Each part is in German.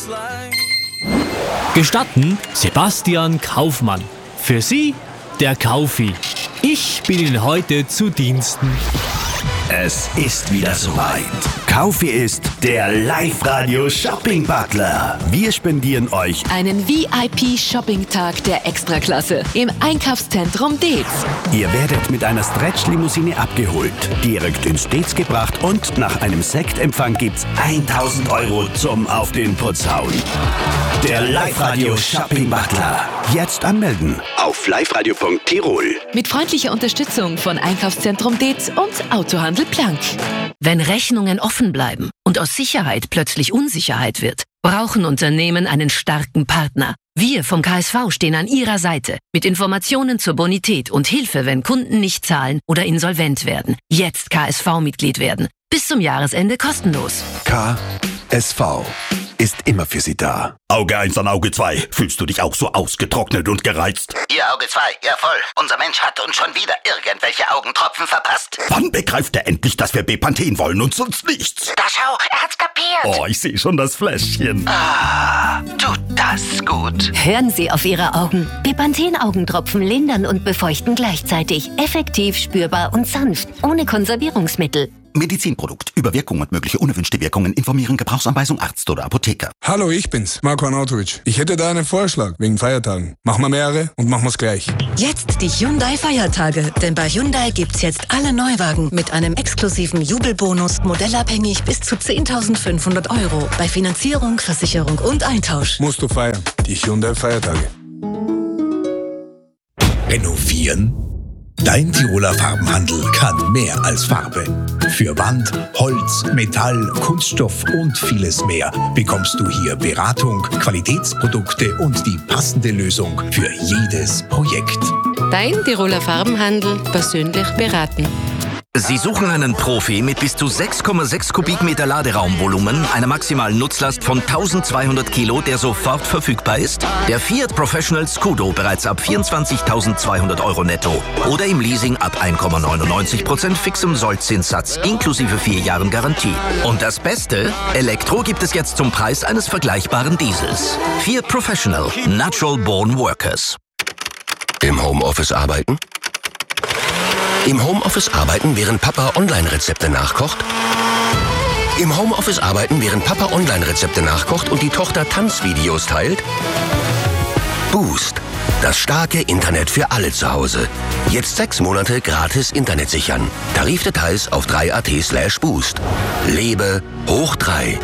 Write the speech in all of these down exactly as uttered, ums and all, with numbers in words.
Gestatten Sebastian Kaufmann. Für Sie der Kaufi. Ich bin Ihnen heute zu Diensten. Es ist wieder soweit. Kaufi ist der Live-Radio-Shopping-Butler. Wir spendieren euch einen V I P-Shopping-Tag der Extraklasse im Einkaufszentrum Deetz. Ihr werdet mit einer Stretch-Limousine abgeholt, direkt ins Deetz gebracht und nach einem Sektempfang gibt's tausend Euro zum Auf den Putz hauen. Der Live-Radio-Shopping-Butler. Jetzt anmelden auf liveradio punkt tirol. Mit freundlicher Unterstützung von Einkaufszentrum Deetz und Autohandel Plank. Wenn Rechnungen offen bleiben und aus Sicherheit plötzlich Unsicherheit wird, brauchen Unternehmen einen starken Partner. Wir vom K S V stehen an Ihrer Seite mit Informationen zur Bonität und Hilfe, wenn Kunden nicht zahlen oder insolvent werden. Jetzt K S V-Mitglied werden. Bis zum Jahresende kostenlos. K S V ist immer für Sie da. Auge eins an Auge zwei. Fühlst du dich auch so ausgetrocknet und gereizt? Ihr Auge zwei, ja voll. Unser Mensch hat uns schon wieder irgendwelche Augentropfen verpasst. Wann begreift er endlich, dass wir Bepanthen wollen und sonst nichts? Da schau, er hat's kapiert. Oh, ich sehe schon das Fläschchen. Ah, tut das gut. Hören Sie auf Ihre Augen. Bepanthen-Augentropfen lindern und befeuchten gleichzeitig. Effektiv, spürbar und sanft. Ohne Konservierungsmittel. Medizinprodukt. Über Wirkung und mögliche unerwünschte Wirkungen informieren. Gebrauchsanweisung Arzt oder Apotheker. Hallo, ich bin's, Marko Arnautovic. Ich hätte da einen Vorschlag wegen Feiertagen. Machen wir mehrere und machen wir's gleich. Jetzt die Hyundai-Feiertage. Denn bei Hyundai gibt's jetzt alle Neuwagen mit einem exklusiven Jubelbonus, modellabhängig bis zu zehntausendfünfhundert Euro. Bei Finanzierung, Versicherung und Eintausch. Musst du feiern. Die Hyundai-Feiertage. Renovieren? Dein Tiroler Farbenhandel kann mehr als Farbe. Für Wand, Holz, Metall, Kunststoff und vieles mehr bekommst du hier Beratung, Qualitätsprodukte und die passende Lösung für jedes Projekt. Dein Tiroler Farbenhandel persönlich beraten. Sie suchen einen Profi mit bis zu sechs Komma sechs Kubikmeter Laderaumvolumen, einer maximalen Nutzlast von eintausendzweihundert Kilo, der sofort verfügbar ist? Der Fiat Professional Scudo bereits ab vierundzwanzigtausendzweihundert Euro netto oder im Leasing ab eins Komma neunundneunzig Prozent fixem Sollzinssatz inklusive vier Jahren Garantie. Und das Beste? Elektro gibt es jetzt zum Preis eines vergleichbaren Diesels. Fiat Professional. Natural Born Workers. Im Homeoffice arbeiten? Im Homeoffice arbeiten, während Papa Online-Rezepte nachkocht? Im Homeoffice arbeiten, während Papa Online-Rezepte nachkocht und die Tochter Tanzvideos teilt? Boost. Das starke Internet für alle zu Hause. Jetzt sechs Monate gratis Internet sichern. Tarifdetails auf drei punkt at slash boost. Lebe hoch drei.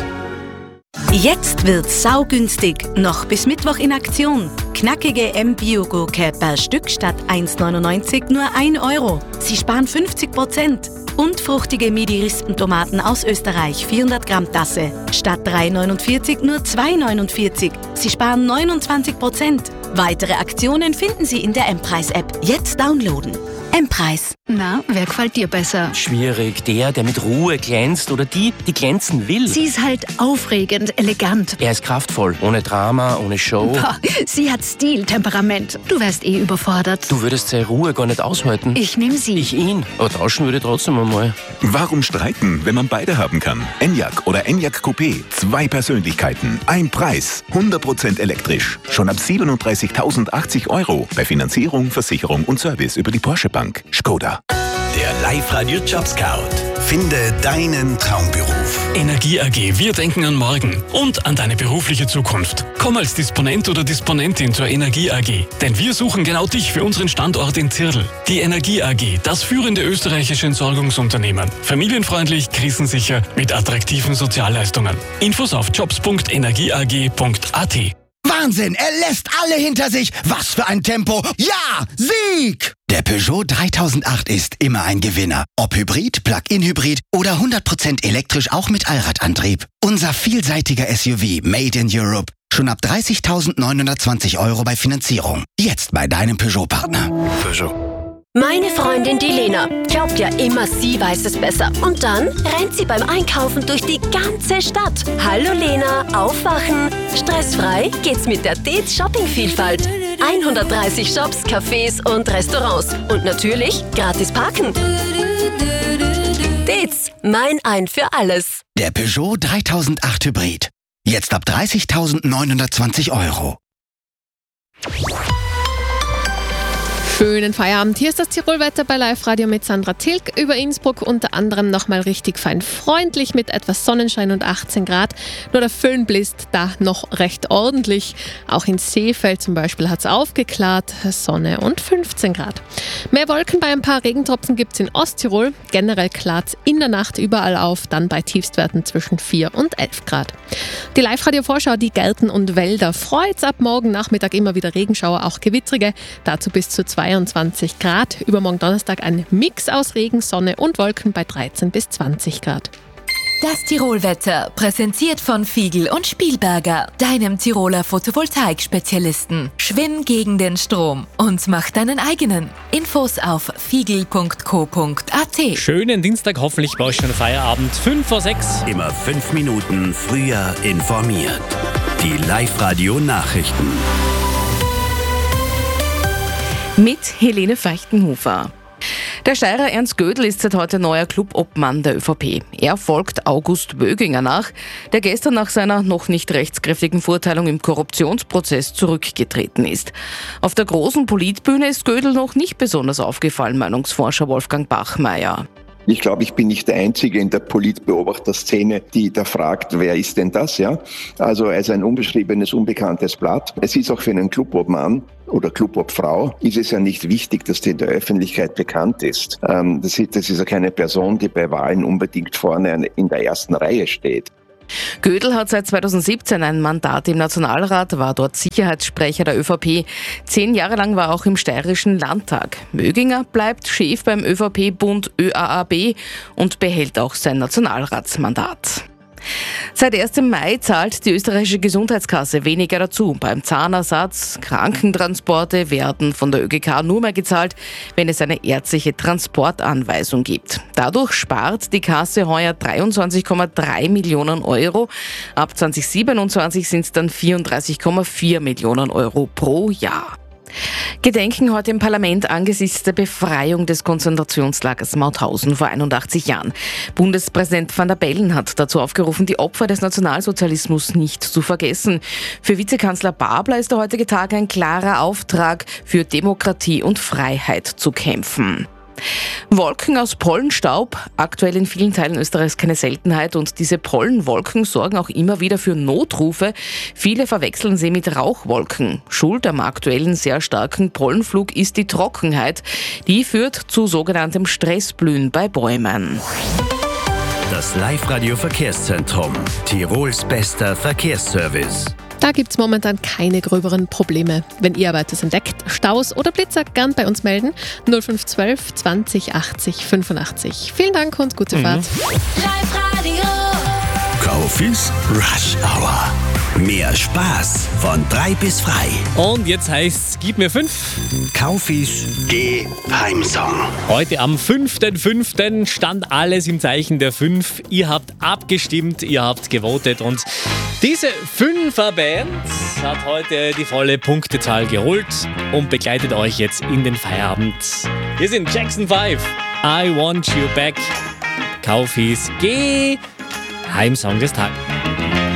Jetzt wird's saugünstig. Noch bis Mittwoch in Aktion. Knackige M-Bio-Gurke per Stück statt eins neunundneunzig nur ein Euro. Sie sparen fünfzig Prozent. Und fruchtige Midi-Rispentomaten aus Österreich, vierhundert Gramm Tasse. Statt drei neunundvierzig nur zwei neunundvierzig. Sie sparen neunundzwanzig Prozent. Weitere Aktionen finden Sie in der M-Preis-App. Jetzt downloaden. M-Preis. Na, wer gefällt dir besser? Schwierig. Der, der mit Ruhe glänzt oder die, die glänzen will. Sie ist halt aufregend, elegant. Er ist kraftvoll, ohne Drama, ohne Show. Boah, sie hat Stil, Temperament. Du wärst eh überfordert. Du würdest seine Ruhe gar nicht aushalten. Ich nehm sie. Ich ihn. Aber tauschen würde trotzdem einmal. Warum streiten, wenn man beide haben kann? Enyaq oder Enyaq Coupé. Zwei Persönlichkeiten, ein Preis. hundert Prozent elektrisch. Schon ab siebenunddreißigtausendachtzig Euro. Bei Finanzierung, Versicherung und Service über die Porsche Bank. Skoda. Der Live-Radio Job Scout. Finde deinen Traumberuf. Energie A G, wir denken an morgen und an deine berufliche Zukunft. Komm als Disponent oder Disponentin zur Energie A G, denn wir suchen genau dich für unseren Standort in Zirl. Die Energie A G, das führende österreichische Entsorgungsunternehmen. Familienfreundlich, krisensicher, mit attraktiven Sozialleistungen. Infos auf jobs punkt energieag punkt at. Wahnsinn, er lässt alle hinter sich. Was für ein Tempo. Ja, Sieg! Der Peugeot dreitausendacht ist immer ein Gewinner. Ob Hybrid, Plug-in-Hybrid oder hundert Prozent elektrisch auch mit Allradantrieb. Unser vielseitiger S U V Made in Europe. Schon ab dreißigtausendneunhundertzwanzig Euro bei Finanzierung. Jetzt bei deinem Peugeot-Partner. Peugeot. Meine Freundin, die Lena, glaubt ja immer, sie weiß es besser. Und dann rennt sie beim Einkaufen durch die ganze Stadt. Hallo Lena, aufwachen. Stressfrei geht's mit der Deetz Shoppingvielfalt. hundertdreißig Shops, Cafés und Restaurants. Und natürlich gratis parken. Deetz, mein Ein für alles. Der Peugeot dreitausendacht Hybrid. Jetzt ab dreißigtausendneunhundertzwanzig Euro. Schönen Feierabend. Hier ist das Tirolwetter bei Live-Radio mit Sandra Tilk. Über Innsbruck unter anderem nochmal richtig fein freundlich mit etwas Sonnenschein und achtzehn Grad. Nur der Föhn bläst da noch recht ordentlich. Auch in Seefeld zum Beispiel hat es aufgeklart. Sonne und fünfzehn Grad. Mehr Wolken bei ein paar Regentropfen gibt es in Osttirol. Generell klart es in der Nacht überall auf, dann bei Tiefstwerten zwischen vier und elf Grad. Die Live-Radio-Vorschau, die Gärten und Wälder freut's ab morgen Nachmittag immer wieder Regenschauer, auch gewittrige. Dazu bis zu zweiundzwanzig Grad. Übermorgen Donnerstag ein Mix aus Regen, Sonne und Wolken bei dreizehn bis zwanzig Grad. Das Tirolwetter, präsentiert von Fiegel und Spielberger, deinem Tiroler Photovoltaik-Spezialisten. Schwimm gegen den Strom und mach deinen eigenen. Infos auf fiegel punkt co punkt a t. Schönen Dienstag, hoffentlich bei euch schon Feierabend. fünf vor sechs. Immer fünf Minuten früher informiert. Die Live-Radio-Nachrichten. Mit Helene Feichtenhofer. Der Steirer Ernst Gödel ist seit heute neuer Clubobmann der ÖVP. Er folgt August Böginger nach, der gestern nach seiner noch nicht rechtskräftigen Verurteilung im Korruptionsprozess zurückgetreten ist. Auf der großen Politbühne ist Gödel noch nicht besonders aufgefallen, Meinungsforscher Wolfgang Bachmeier. Ich glaube, ich bin nicht der Einzige in der Politbeobachterszene, die da fragt, wer ist denn das? Ja? Also er ist ein unbeschriebenes, unbekanntes Blatt. Es ist auch für einen Clubobmann oder Clubobfrau ist es ja nicht wichtig, dass die in der Öffentlichkeit bekannt ist. Ähm, das ist. Das ist ja keine Person, die bei Wahlen unbedingt vorne in der ersten Reihe steht. Gödel hat seit zweitausendsiebzehn ein Mandat im Nationalrat, war dort Sicherheitssprecher der ÖVP. Zehn Jahre lang war er auch im steirischen Landtag. Böginger bleibt Chef beim ÖVP-Bund Ö A A B und behält auch sein Nationalratsmandat. Seit ersten Mai zahlt die österreichische Gesundheitskasse weniger dazu. Beim Zahnersatz, Krankentransporte werden von der Ö G K nur mehr gezahlt, wenn es eine ärztliche Transportanweisung gibt. Dadurch spart die Kasse heuer dreiundzwanzig Komma drei Millionen Euro. Ab zwanzig siebenundzwanzig sind es dann vierunddreißig Komma vier Millionen Euro pro Jahr. Gedenken heute im Parlament angesichts der Befreiung des Konzentrationslagers Mauthausen vor einundachtzig Jahren. Bundespräsident Van der Bellen hat dazu aufgerufen, die Opfer des Nationalsozialismus nicht zu vergessen. Für Vizekanzler Babler ist der heutige Tag ein klarer Auftrag, für Demokratie und Freiheit zu kämpfen. Wolken aus Pollenstaub, aktuell in vielen Teilen Österreichs keine Seltenheit und diese Pollenwolken sorgen auch immer wieder für Notrufe. Viele verwechseln sie mit Rauchwolken. Schuld am aktuellen sehr starken Pollenflug ist die Trockenheit. Die führt zu sogenanntem Stressblühen bei Bäumen. Das Live-Radio-Verkehrszentrum, Tirols bester Verkehrsservice. Da gibt es momentan keine gröberen Probleme. Wenn ihr aber etwas entdeckt, Staus oder Blitzer, gern bei uns melden. null fünf eins zwei zwanzig achtzig fünfundachtzig. Vielen Dank und gute mhm. Fahrt. Live-Radio. Kaufis Rush Hour. Mehr Spaß von drei bis frei. Und jetzt heißt's, gib mir fünf. Kaufis Geheimsong. Heute am fünften fünften stand alles im Zeichen der fünf. Ihr habt abgestimmt, ihr habt gewotet und diese Fünferband hat heute die volle Punktezahl geholt und begleitet euch jetzt in den Feierabend. Wir sind Jackson fünf. I Want You Back. Kaufis Geheimsong des Tages.